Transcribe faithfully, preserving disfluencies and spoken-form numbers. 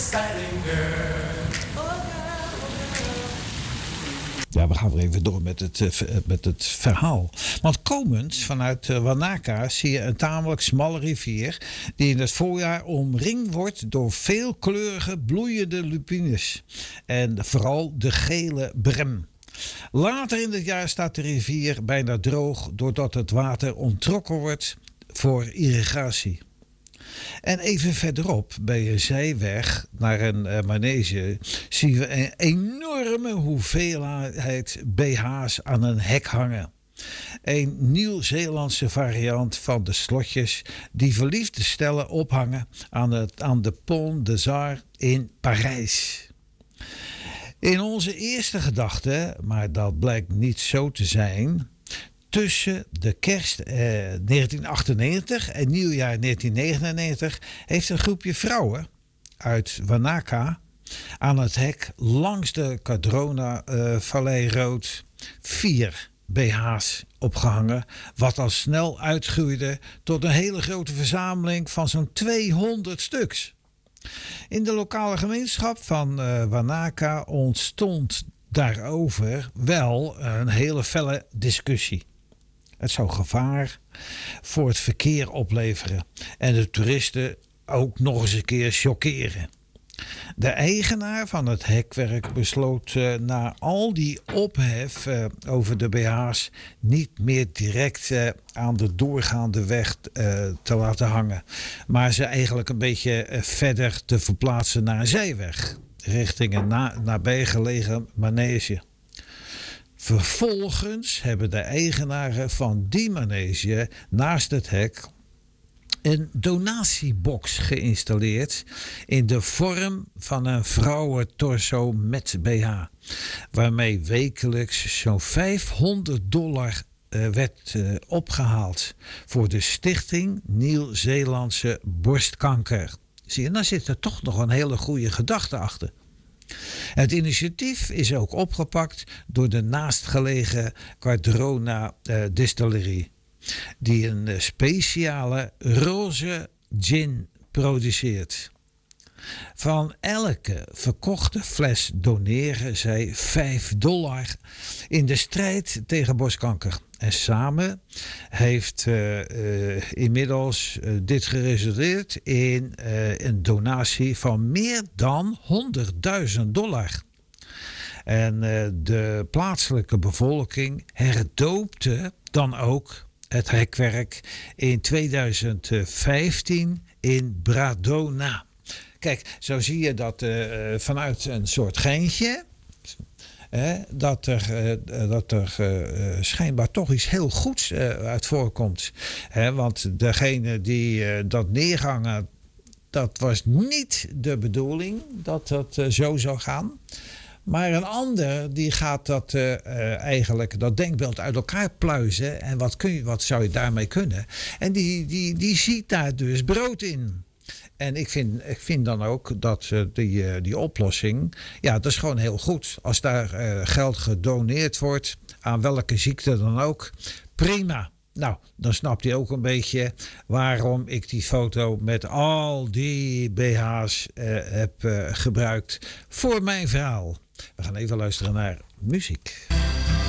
exciting girl. Ja, we gaan weer even door met het, uh, met het verhaal. Want komend vanuit uh, Wanaka zie je een tamelijk smalle rivier die in het voorjaar omringd wordt door veelkleurige bloeiende lupines. En vooral de gele brem. Later in het jaar staat de rivier bijna droog doordat het water onttrokken wordt voor irrigatie. En even verderop, bij een zijweg naar een uh, manege, zien we een enorme hoeveelheid B H's aan een hek hangen. Een Nieuw-Zeelandse variant van de slotjes die verliefde stellen ophangen aan, het, aan de Pont des Arts in Parijs. In onze eerste gedachte, maar dat blijkt niet zo te zijn, tussen de kerst eh, negentien achtennegentig en nieuwjaar negentien negenennegentig heeft een groepje vrouwen uit Wanaka aan het hek langs de Cardrona uh, Vallei Road vier B H's opgehangen, wat al snel uitgroeide tot een hele grote verzameling van zo'n tweehonderd stuks. In de lokale gemeenschap van uh, Wanaka ontstond daarover wel een hele felle discussie. Het zou gevaar voor het verkeer opleveren en de toeristen ook nog eens een keer chockeren. De eigenaar van het hekwerk besloot uh, na al die ophef uh, over de B H's niet meer direct uh, aan de doorgaande weg uh, te laten hangen, maar ze eigenlijk een beetje uh, verder te verplaatsen naar een zijweg richting een na- nabijgelegen manege. Vervolgens hebben de eigenaren van die manege naast het hek een donatiebox geïnstalleerd in de vorm van een vrouwentorso met B H, waarmee wekelijks zo'n vijfhonderd dollar uh, werd uh, opgehaald voor de Stichting Nieuw-Zeelandse Borstkanker. Zie je, dan zit er toch nog een hele goede gedachte achter. Het initiatief is ook opgepakt door de naastgelegen Cardrona uh, Distillerie, die een uh, speciale roze gin produceert. Van elke verkochte fles doneren zij vijf dollar in de strijd tegen borstkanker. En samen heeft uh, uh, inmiddels uh, dit geresulteerd in uh, een donatie van meer dan honderdduizend dollar. En uh, de plaatselijke bevolking herdoopte dan ook het hekwerk in tweeduizend vijftien in Bradona. Kijk, zo zie je dat uh, vanuit een soort geintje, hè, dat er, uh, dat er uh, schijnbaar toch iets heel goeds uh, uit voorkomt. Hè, want degene die uh, dat neerhangen, dat was niet de bedoeling dat dat uh, zo zou gaan. Maar een ander die gaat dat uh, uh, eigenlijk dat denkbeeld uit elkaar pluizen. En wat, kun je, wat zou je daarmee kunnen? En die, die, die ziet daar dus brood in. En ik vind, ik vind dan ook dat uh, die, uh, die oplossing, ja, dat is gewoon heel goed. Als daar uh, geld gedoneerd wordt, aan welke ziekte dan ook, prima. Nou, dan snapt hij ook een beetje waarom ik die foto met al die B H's uh, heb uh, gebruikt voor mijn verhaal. We gaan even luisteren naar muziek.